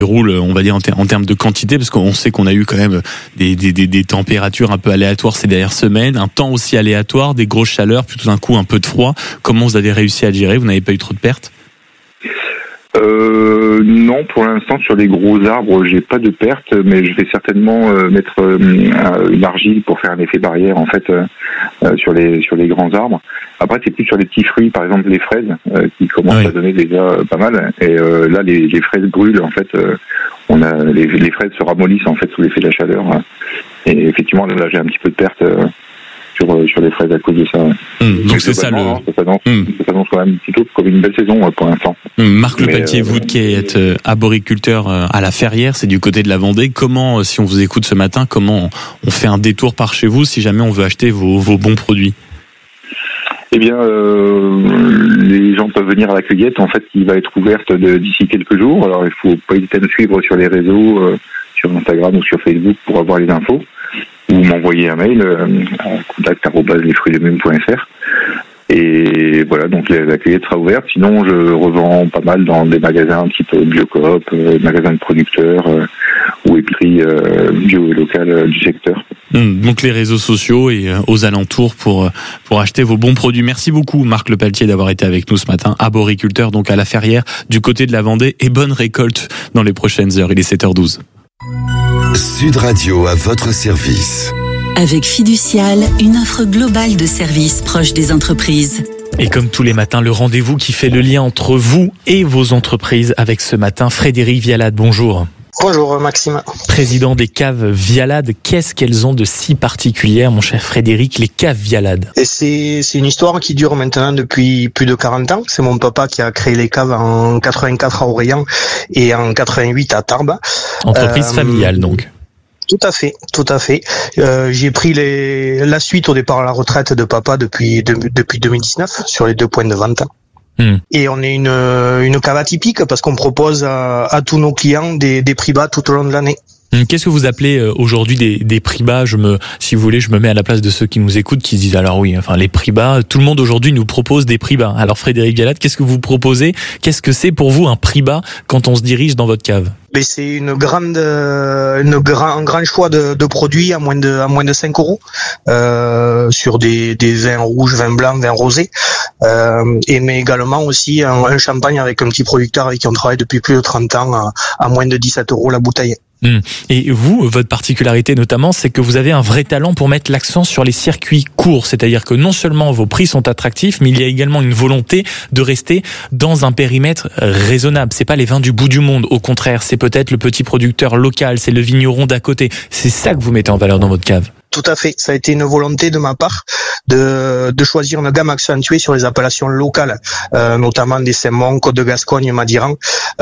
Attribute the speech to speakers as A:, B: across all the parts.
A: roule, on va dire en termes de quantité, parce qu'on sait qu'on a eu quand même des températures un peu aléatoires ces dernières semaines, un temps aussi aléatoire, des grosses chaleurs, puis tout d'un coup un peu de froid. Comment vous avez réussi à le gérer ? Vous n'avez pas eu trop de pertes ?
B: Non, pour l'instant sur les gros arbres, j'ai pas de pertes, mais je vais certainement mettre une argile pour faire un effet barrière en fait sur les grands arbres. Après, c'est plus sur les petits fruits, par exemple les fraises, qui commencent à donner déjà pas mal. Et là, les fraises brûlent en fait. On a les fraises se ramollissent en fait sous l'effet de la chaleur. Et effectivement, là, j'ai un petit peu de pertes. Sur les fraises à cause de ça.
A: Donc c'est ça
B: ça s'annonce quand même plutôt comme une belle saison pour l'instant.
A: Marc Lepelletier, vous qui êtes arboriculteur à la Ferrière, c'est du côté de la Vendée. Comment, si on vous écoute ce matin, comment on fait un détour par chez vous si jamais on veut acheter vos bons produits ?
B: Eh bien, les gens peuvent venir à la cueillette, en fait, qui va être ouverte d'ici quelques jours. Alors, il faut pas hésiter à me suivre sur les réseaux, sur Instagram ou sur Facebook pour avoir les infos. Ou m'envoyer un mail à contact@lesfruitsdesmumes.fr. Et voilà, donc la cueillette sera ouverte. Sinon, je revends pas mal dans des magasins type Biocoop, magasins de producteurs ou épiceries bio et locales du secteur.
A: Donc les réseaux sociaux et aux alentours pour acheter vos bons produits. Merci beaucoup Marc Lepelletier d'avoir été avec nous ce matin, arboriculteur donc à la Ferrière du côté de la Vendée, et bonne récolte dans les prochaines heures. Il est 7h12.
C: Sud Radio à votre service.
D: Avec Fiducial, une offre globale de services proches des entreprises.
A: Et comme tous les matins, le rendez-vous qui fait le lien entre vous et vos entreprises avec ce matin, Frédéric Vialade, bonjour.
E: Bonjour Maxime.
A: Président des caves Vialade, qu'est-ce qu'elles ont de si particulière, mon cher Frédéric, les caves Vialade ?
E: Et c'est une histoire qui dure maintenant depuis plus de 40 ans. C'est mon papa qui a créé les caves en 84 à Orléans et en 88 à Tarbes.
A: Entreprise familiale donc.
E: Tout à fait. J'ai pris la suite au départ à la retraite de papa depuis 2019 sur les 2 points de vente. Et on est une cave atypique parce qu'on propose à tous nos clients des prix bas tout au long de l'année.
A: Qu'est-ce que vous appelez aujourd'hui des prix bas ? Si vous voulez, je me mets à la place de ceux qui nous écoutent, qui se disent alors oui, enfin les prix bas, tout le monde aujourd'hui nous propose des prix bas. Alors Frédéric Vialade, qu'est-ce que vous proposez ? Qu'est-ce que c'est pour vous un prix bas quand on se dirige dans votre cave ?
E: Mais c'est un grand choix de produits à moins de 5 euros, sur des vins rouges, vins blancs, vins rosés, mais également aussi un champagne avec un petit producteur avec qui on travaille depuis plus de 30 ans à moins de 17 euros la bouteille.
A: Et vous, votre particularité notamment, c'est que vous avez un vrai talent pour mettre l'accent sur les circuits courts. C'est-à-dire que non seulement vos prix sont attractifs, mais il y a également une volonté de rester dans un périmètre raisonnable. C'est pas les vins du bout du monde. Au contraire, c'est peut-être le petit producteur local, c'est le vigneron d'à côté. C'est ça que vous mettez en valeur dans votre cave.
E: Tout à fait. Ça a été une volonté de ma part de choisir une gamme accentuée sur les appellations locales, notamment des Saint-Mond, Côte de Gascogne, Madiran,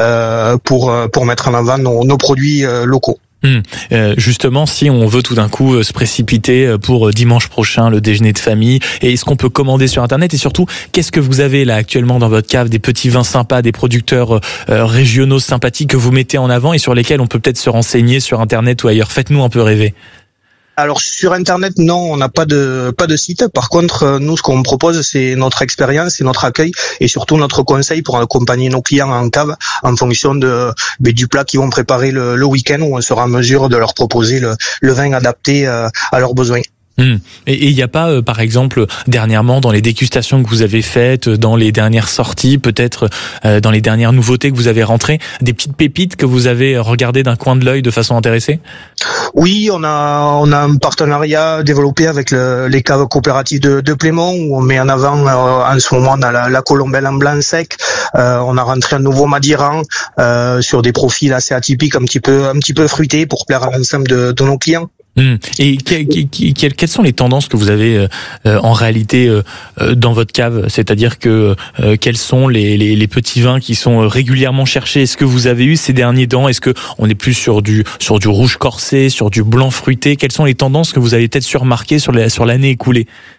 E: pour mettre en avant nos produits locaux.
A: Justement, si on veut tout d'un coup se précipiter pour dimanche prochain, le déjeuner de famille, est-ce qu'on peut commander sur Internet ? Et surtout, qu'est-ce que vous avez là actuellement dans votre cave ? Des petits vins sympas, des producteurs régionaux sympathiques que vous mettez en avant et sur lesquels on peut peut-être se renseigner sur Internet ou ailleurs. Faites-nous un peu rêver.
E: Alors sur Internet, non, on n'a pas de site. Par contre, nous, ce qu'on propose, c'est notre expérience et notre accueil et surtout notre conseil pour accompagner nos clients en cave en fonction du plat qu'ils vont préparer le week-end, où on sera en mesure de leur proposer le vin adapté à leurs besoins.
A: Et il n'y a pas, par exemple, dernièrement, dans les dégustations que vous avez faites, dans les dernières sorties, peut-être dans les dernières nouveautés que vous avez rentrées, des petites pépites que vous avez regardées d'un coin de l'œil de façon intéressée ?
E: Oui, on a un partenariat développé avec les caves coopératives de Plémont, où on met en avant en ce moment dans la Colombelle en blanc sec. On a rentré un nouveau Madiran sur des profils assez atypiques, un petit peu fruités pour plaire à l'ensemble de nos clients.
A: Et quelles sont les tendances que vous avez en réalité dans votre cave ? C'est-à-dire que quels sont les petits vins qui sont régulièrement cherchés ? Est-ce que vous avez eu ces derniers temps ? Est-ce que on est plus sur du rouge corsé, sur du blanc fruité ? Quelles sont les tendances que vous avez peut-être surmarquées sur l'année écoulée ?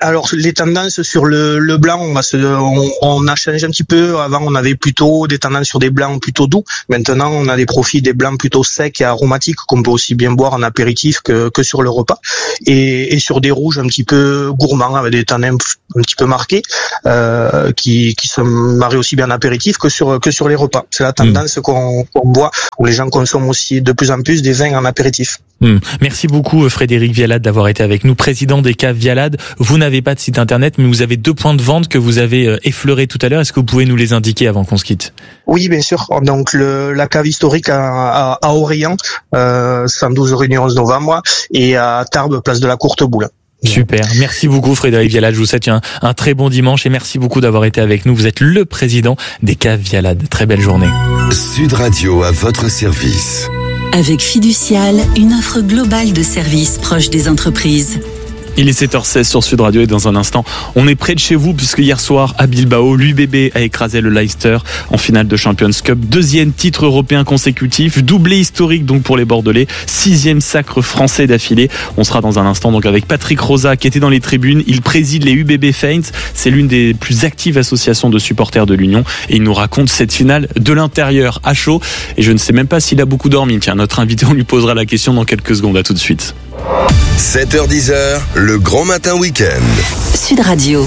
E: Alors les tendances sur le blanc, on a changé un petit peu. Avant, on avait plutôt des tendances sur des blancs plutôt doux. Maintenant, on a des profils des blancs plutôt secs et aromatiques qu'on peut aussi bien boire en apéritif que sur le repas. Et sur des rouges un petit peu gourmands avec des tanins un petit peu marqués qui se marient aussi bien en apéritif que sur les repas. C'est la tendance qu'on voit où les gens consomment aussi de plus en plus des vins en apéritif.
A: Merci beaucoup Frédéric Vialade d'avoir été avec nous, président des caves Vialade. Vous n'avez pas de site internet, mais vous avez 2 points de vente que vous avez effleurés tout à l'heure. Est-ce que vous pouvez nous les indiquer avant qu'on se quitte?
E: Oui, bien sûr. Donc la cave historique à Orient, 112 rue du 11 novembre, et à Tarbes, place de la Courte Boule.
A: Super. Merci beaucoup Frédéric Vialade. Je vous souhaite un très bon dimanche et merci beaucoup d'avoir été avec nous. Vous êtes le président des caves Vialade. Très belle journée.
C: Sud Radio à votre service.
D: Avec Fiducial, une offre globale de services proche des entreprises.
F: Il est 7h16 sur Sud Radio et dans un instant, on est près de chez vous puisque hier soir à Bilbao, l'UBB a écrasé le Leicester en finale de Champions Cup. 2e titre européen consécutif, doublé historique donc pour les Bordelais, 6e sacre français d'affilée. On sera dans un instant donc avec Patrick Rosa qui était dans les tribunes. Il préside les UBB Fans. C'est l'une des plus actives associations de supporters de l'Union et il nous raconte cette finale de l'intérieur à chaud. Et je ne sais même pas s'il a beaucoup dormi. Tiens, notre invité, on lui posera la question dans quelques secondes. À tout de suite.
C: 7h-10h, le grand matin week-end.
D: Sud Radio.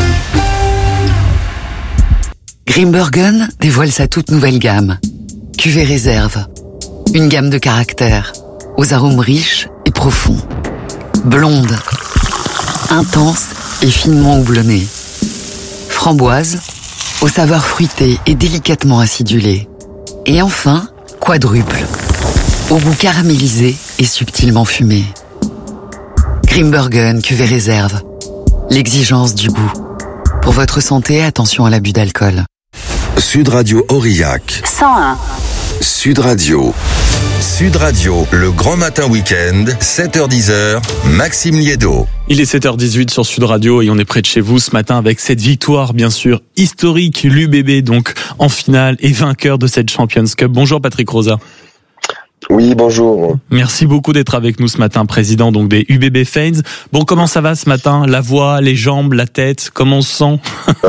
G: Grimbergen dévoile sa toute nouvelle gamme. Cuvée réserve. Une gamme de caractères, aux arômes riches et profonds. Blonde, intense et finement houblonnée. Framboise, aux saveurs fruitées et délicatement acidulées. Et enfin, quadruple, au goût caramélisé et subtilement fumé. Grimbergen, cuvée réserve. L'exigence du goût. Pour votre santé, attention à l'abus d'alcool.
C: Sud Radio Aurillac.
D: 101.
C: Sud Radio. Sud Radio, le grand matin week-end, 7h-10h, Maxime Liédo.
F: Il est 7h18 sur Sud Radio et on est près de chez vous ce matin avec cette victoire bien sûr historique, l'UBB donc en finale et vainqueur de cette Champions Cup. Bonjour Patrick Rosa.
H: Oui, bonjour.
F: Merci beaucoup d'être avec nous ce matin, président donc des UBB Fans. Bon, comment ça va ce matin? La voix, les jambes, la tête, comment on se sent?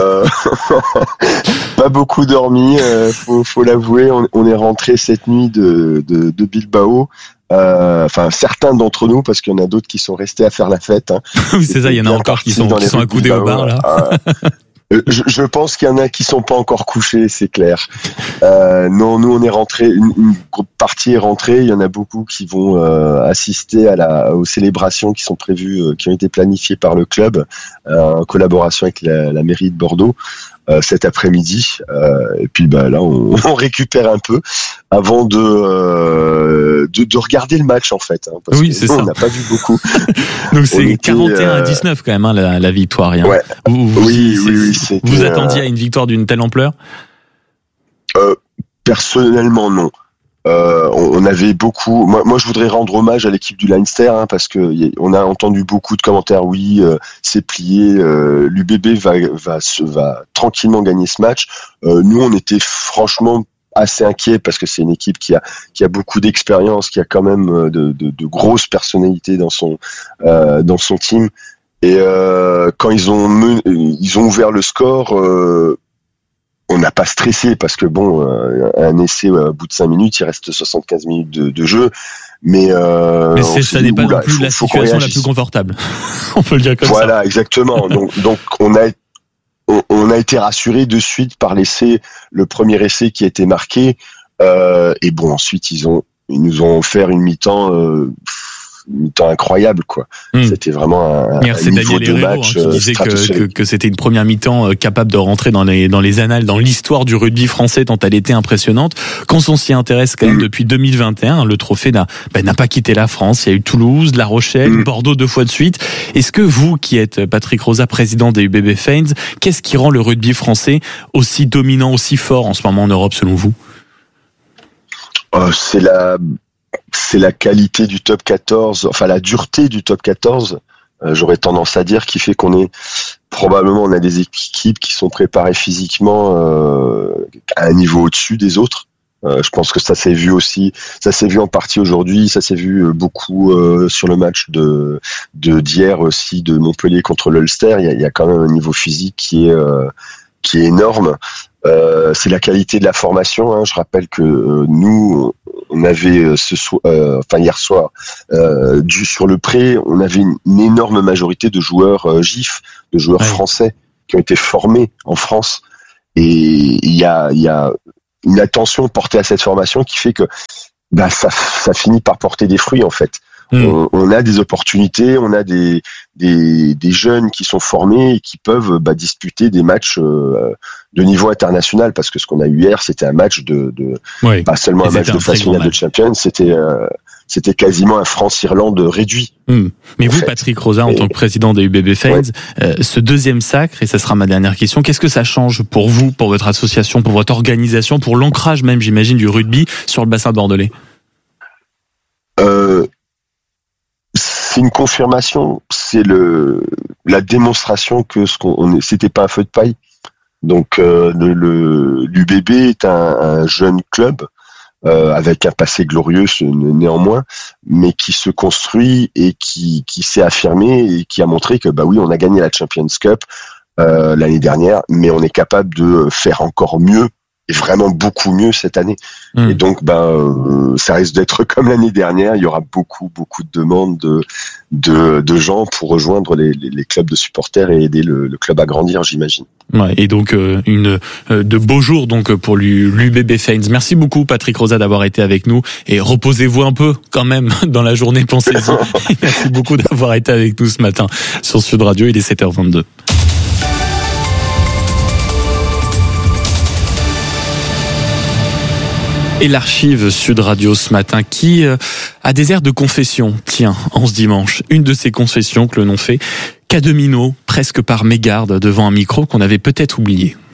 H: Pas beaucoup dormi, faut l'avouer. On est rentré cette nuit de Bilbao. Enfin, certains d'entre nous, parce qu'il y en a d'autres qui sont restés à faire la fête. Hein.
F: Oui, c'est ça. Il y en a encore qui sont accoudés au bar là.
H: Je pense qu'il y en a qui sont pas encore couchés, c'est clair. Non, nous on est rentré, une partie est rentrée. Il y en a beaucoup qui vont assister aux célébrations qui sont prévues, qui ont été planifiées par le club en collaboration avec la mairie de Bordeaux cet après-midi. Et puis là, on récupère un peu avant de regarder le match en fait. Hein, parce
F: oui,
H: que
F: c'est
H: nous,
F: ça.
H: On n'a pas vu beaucoup.
F: Donc c'est 41-19 quand même hein, la victoire. Hein.
H: Ouais. Oui.
F: Vous attendiez à une victoire d'une telle ampleur?
H: Personnellement, non. On avait beaucoup. Moi, je voudrais rendre hommage à l'équipe du Leinster hein, parce que on a entendu beaucoup de commentaires. Oui, c'est plié. L'UBB va tranquillement gagner ce match. Nous, on était franchement assez inquiets parce que c'est une équipe qui a beaucoup d'expérience, qui a quand même de grosses personnalités dans son team. Et quand ils ont ouvert le score, on n'a pas stressé parce que bon, un essai au bout de 5 minutes, il reste 75 minutes de jeu, mais
F: ça n'est pas non plus la situation la plus confortable. On peut le dire comme ça.
H: Voilà, exactement. Donc on a été rassuré de suite par le premier essai qui a été marqué. Et bon, ensuite ils nous ont offert une mi-temps incroyable quoi. C'était vraiment un niveau de match
F: qui disait que c'était une première mi-temps capable de rentrer dans les annales, dans l'histoire du rugby français tant elle était impressionnante. Quand on s'y intéresse quand même depuis 2021, le trophée n'a pas quitté la France. Il y a eu Toulouse, La Rochelle, Bordeaux 2 fois de suite. Est-ce que vous, qui êtes Patrick Rosa, président des UBB Fans, qu'est-ce qui rend le rugby français aussi dominant, aussi fort en ce moment en Europe selon vous?
H: C'est la qualité du top 14, enfin la dureté du top 14, j'aurais tendance à dire, qui fait on a des équipes qui sont préparées physiquement à un niveau au-dessus des autres. Je pense que ça s'est vu aussi, ça s'est vu en partie aujourd'hui, ça s'est vu beaucoup sur le match d'hier aussi de Montpellier contre l'Ulster. Il y a quand même un niveau physique qui est énorme. C'est la qualité de la formation. Hein. Je rappelle que nous, on avait hier soir, sur le pré, on avait une énorme majorité de joueurs GIF, de joueurs français qui ont été formés en France. Et il y a une attention portée à cette formation qui fait que ça finit par porter des fruits en fait. On a des opportunités, on a des jeunes qui sont formés et qui peuvent disputer des matchs de niveau international, parce que ce qu'on a eu hier, c'était un match pas seulement un match de phase finale de Champions, c'était quasiment un France-Irlande réduit.
F: Mais vous, Patrick Rozat, en tant que président des UBB Fans, ce deuxième sacre, et ça sera ma dernière question, qu'est-ce que ça change pour vous, pour votre association, pour votre organisation, pour l'ancrage même, j'imagine, du rugby sur le bassin bordelais?
H: C'est une confirmation, c'est la démonstration que c'était pas un feu de paille. Donc l'UBB est un jeune club avec un passé glorieux néanmoins, mais qui se construit et qui s'est affirmé et qui a montré que oui, on a gagné la Champions Cup l'année dernière, mais on est capable de faire encore mieux, et vraiment beaucoup mieux cette année. Et donc ça risque d'être comme l'année dernière, il y aura beaucoup de demandes de gens pour rejoindre les clubs de supporters et aider le club à grandir, j'imagine.
F: Et donc de beaux jours donc pour l'UBB Fans. Merci beaucoup Patrick Rozat d'avoir été avec nous, et reposez-vous un peu quand même dans la journée, pensez-y. Merci beaucoup d'avoir été avec nous ce matin sur Sud Radio, il est 7h22. Et l'archive Sud Radio ce matin qui a des airs de confession. Tiens, en ce dimanche, une de ces confessions que l'on fait qu'à demi-mot, presque par mégarde, devant un micro qu'on avait peut-être oublié.